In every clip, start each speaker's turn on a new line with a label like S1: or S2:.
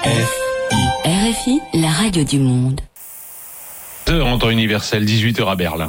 S1: RFI, la radio du monde.
S2: En temps universel, 18h à Berlin.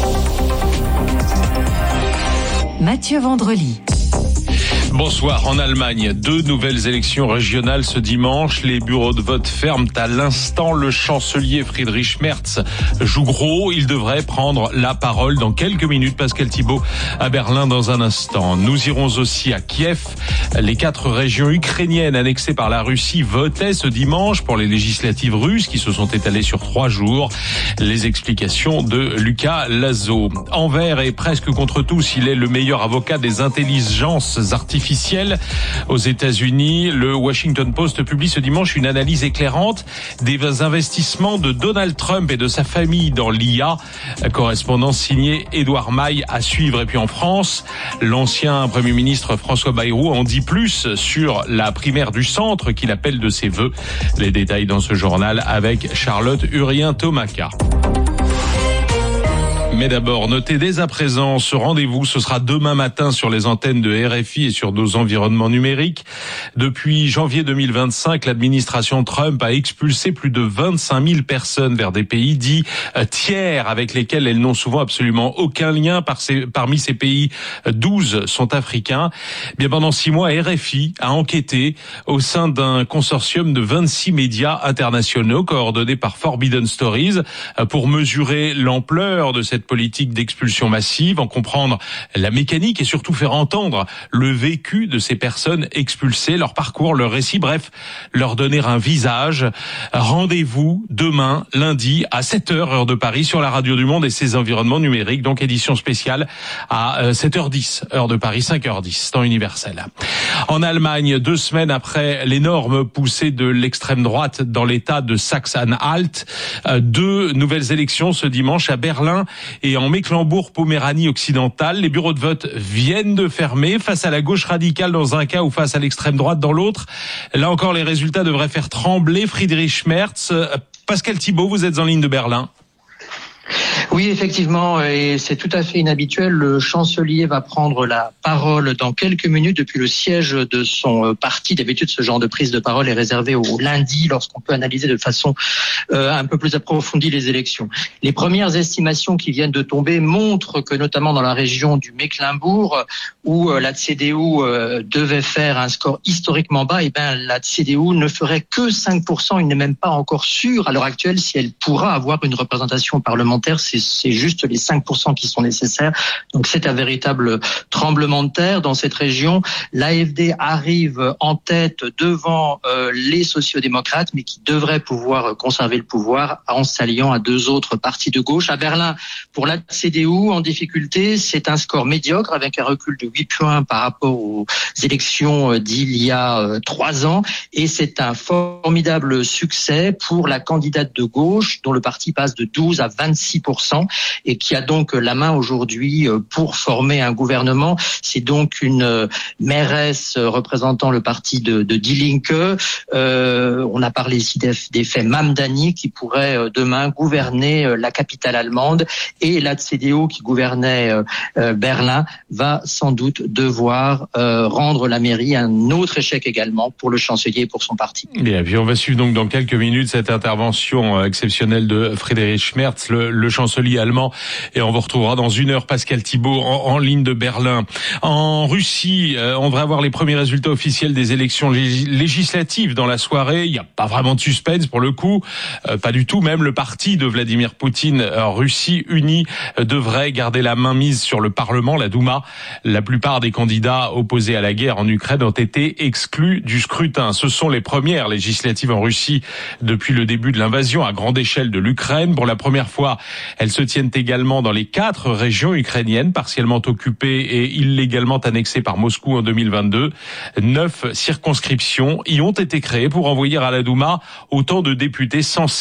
S3: Mathieu Vendrely.
S2: Bonsoir. En Allemagne, 2 nouvelles élections régionales ce dimanche. Les bureaux de vote ferment à l'instant. Le chancelier Friedrich Merz joue gros. Il devrait prendre la parole dans quelques minutes. Pascal Thibault à Berlin dans un instant. Nous irons aussi à Kiev. Les 4 régions ukrainiennes annexées par la Russie votaient ce dimanche pour les législatives russes qui se sont étalées sur 3 jours. Les explications de Lucas Lazo. Envers et presque contre tous, il est le meilleur avocat des intelligences artificielles aux États-Unis. Le Washington Post publie ce dimanche une analyse éclairante des investissements de Donald Trump et de sa famille dans l'IA. Correspondance signée Édouard Maille à suivre. Et puis en France, l'ancien Premier ministre François Bayrou en dit plus sur la primaire du centre qu'il appelle de ses vœux. Les détails dans ce journal avec Charlotte Urien-Tomaka. Mais d'abord, notez dès à présent ce rendez-vous. Ce sera demain matin sur les antennes de RFI et sur nos environnements numériques. Depuis janvier 2025, l'administration Trump a expulsé plus de 25 000 personnes vers des pays dits tiers avec lesquels elles n'ont souvent absolument aucun lien. Parmi ces pays, 12 sont africains. Bien, pendant 6 mois, RFI a enquêté au sein d'un consortium de 26 médias internationaux coordonnés par Forbidden Stories pour mesurer l'ampleur de cette politique d'expulsion massive, en comprendre la mécanique et surtout faire entendre le vécu de ces personnes expulsées, leur parcours, leur récit, bref, leur donner un visage. Rendez-vous demain, lundi, à 7h, heure de Paris, sur la radio du monde et ses environnements numériques, donc édition spéciale à 7h10, heure de Paris, 5h10, temps universel. En Allemagne, 2 semaines après l'énorme poussée de l'extrême droite dans l'état de Saxe-Anhalt, 2 nouvelles élections ce dimanche à Berlin et en Mecklembourg-Poméranie occidentale. Les bureaux de vote viennent de fermer face à la gauche radicale dans un cas ou face à l'extrême droite dans l'autre. Là encore, les résultats devraient faire trembler Friedrich Merz. Pascal Thibault, vous êtes en ligne de Berlin.
S4: Oui, effectivement, et c'est tout à fait inhabituel. Le chancelier va prendre la parole dans quelques minutes depuis le siège de son parti. D'habitude, ce genre de prise de parole est réservé au lundi, lorsqu'on peut analyser de façon un peu plus approfondie les élections. Les premières estimations qui viennent de tomber montrent que, notamment dans la région du Mecklembourg, où la CDU devait faire un score historiquement bas, la CDU ne ferait que 5%. Il n'est même pas encore sûr à l'heure actuelle si elle pourra avoir une représentation parlementaire. C'est juste les 5% qui sont nécessaires. Donc c'est un véritable tremblement de terre dans cette région. L'AfD arrive en tête devant les sociodémocrates, mais qui devraient pouvoir conserver le pouvoir en s'alliant à 2 autres partis de gauche. À Berlin, pour la CDU, en difficulté, c'est un score médiocre avec un recul de 8 points par rapport aux élections d'il y a 3 ans. Et c'est un formidable succès pour la candidate de gauche, dont le parti passe de 12 à 26%. Et qui a donc la main aujourd'hui pour former un gouvernement. C'est donc une mairesse représentant le parti de Die Linke. On a parlé ici des faits Mamdani qui pourrait demain gouverner la capitale allemande, et la CDU qui gouvernait Berlin va sans doute devoir rendre la mairie. Un autre échec également pour le chancelier et pour son parti.
S2: Bien, puis on va suivre donc dans quelques minutes cette intervention exceptionnelle de Friedrich Merz, le chancelier allemand, et on vous retrouvera dans 1 heure Pascal Thibault en ligne de Berlin. En Russie, on devrait avoir les premiers résultats officiels des élections législatives dans la soirée. Il n'y a pas vraiment de suspense pour le coup, pas du tout. Même le parti de Vladimir Poutine, Russie Unie, devrait garder la main mise sur le Parlement, la Douma. La plupart des candidats opposés à la guerre en Ukraine ont été exclus du scrutin. Ce sont les premières législatives en Russie depuis le début de l'invasion à grande échelle de l'Ukraine. Pour la première fois, elles se tiennent également dans les 4 régions ukrainiennes partiellement occupées et illégalement annexées par Moscou en 2022. 9 circonscriptions y ont été créées pour envoyer à la Douma autant de députés censés